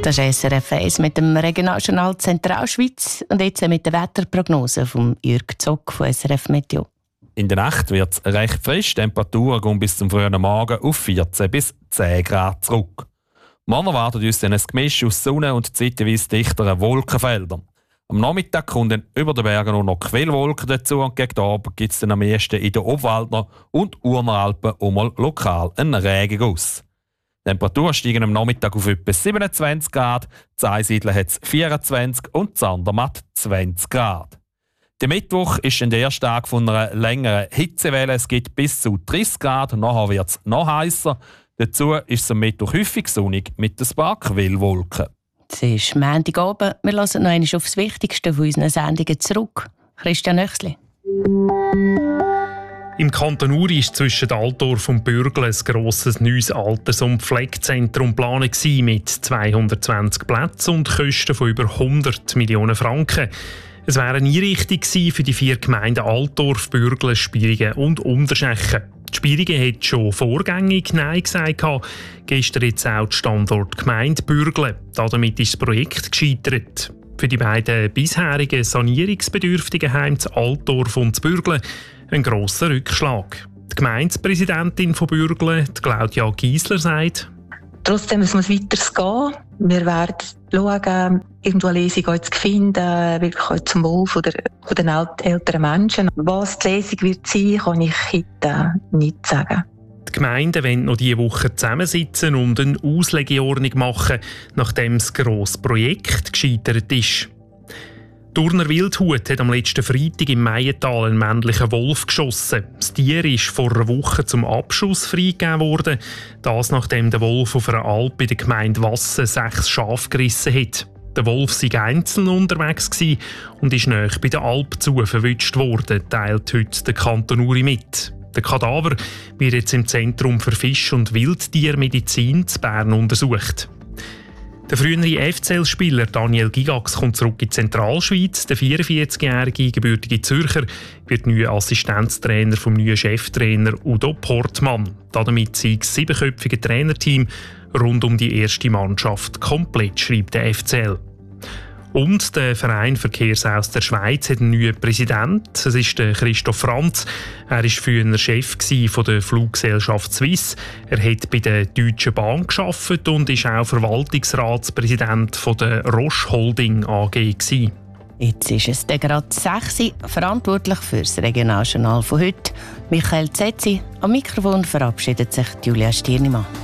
Das ist SRF 1 mit dem Regionaljournal Zentralschweiz und jetzt mit der Wetterprognose von Jürg Zock von SRF Meteo. In der Nacht wird es recht frisch. Temperaturen gehen bis zum frühen Morgen auf 14 bis 10 Grad zurück. Morgen erwartet uns ein Gemisch aus Sonne und zeitweise dichteren Wolkenfeldern. Am Nachmittag kommen dann über den Bergen noch Quellwolken dazu und gegen Abend gibt es dann am ehesten in den Obwaldner und Urner Alpen auch mal lokal einen Regenguss. Die Temperaturen steigen am Nachmittag auf etwa 27 Grad, in Einsiedeln hat es 24 und in Andermatt 20 Grad. Der Mittwoch ist der erste Tag von einer längeren Hitzewelle. Es gibt bis zu 30 Grad, nachher wird es noch heißer. Dazu ist es am Mittwoch häufig sonnig mit ein paar Quellwolken. Es ist Montagabend. Wir hören noch einmal auf das Wichtigste von unseren Sendungen zurück. Christian Nöchsli. Im Kanton Uri war zwischen Altdorf und Bürgle ein grosses neues Alters- und Pflegezentrum geplant mit 220 Plätzen und Kosten von über 100 Millionen Franken. Es wäre eine Einrichtung für die 4 Gemeinden Altdorf, Bürgle, Spierigen und Unterschechen. Die Spierigen hat schon vorgängig Nein gesagt. Gestern jetzt auch die Standortgemeinde Bürgle. Damit ist das Projekt gescheitert. Für die beiden bisherigen sanierungsbedürftigen Heime zu Altdorf und zu Bürgle ein grosser Rückschlag. Die Gemeindepräsidentin von Bürgle, Claudia Giesler, sagt: Trotzdem muss es weitergehen. Wir werden schauen, irgendwo eine Lösung zu finden, wirklich auch zum Wohl der älteren Menschen. Was die Lösung wird sein, kann ich heute nicht sagen. Die Gemeinden wollen noch diese Woche zusammensitzen und eine Auslegeordnung machen, nachdem das grosse Projekt gescheitert ist. Die Urner Wildhut hat am letzten Freitag im Meiental einen männlichen Wolf geschossen. Das Tier ist vor einer Woche zum Abschuss freigegeben worden. Das, nachdem der Wolf auf einer Alp in der Gemeinde Wassen 6 Schafe gerissen hat. Der Wolf sei einzeln unterwegs gewesen und ist nahe bei der Alp zu verwünscht worden, teilt heute der Kanton Uri mit. Der Kadaver wird jetzt im Zentrum für Fisch- und Wildtiermedizin in Bern untersucht. Der frühere FCL-Spieler Daniel Gigax kommt zurück in die Zentralschweiz. Der 44-jährige gebürtige Zürcher wird neuer Assistenztrainer vom neuen Cheftrainer Udo Portmann. Damit sei das 7-köpfige Trainerteam rund um die erste Mannschaft komplett, schreibt der FCL. Und der Verein Verkehrshaus der Schweiz hat einen neuen Präsidenten. Das ist der Christoph Franz. Er war früher Chef von der Fluggesellschaft Swiss. Er hat bei der Deutschen Bahn gearbeitet und ist auch Verwaltungsratspräsident der Roche Holding AG gewesen. Jetzt ist es gerade 6 Uhr. Verantwortlich für das Regionaljournal von heute Michael Zetzi. Am Mikrofon verabschiedet sich Julia Stirnimann.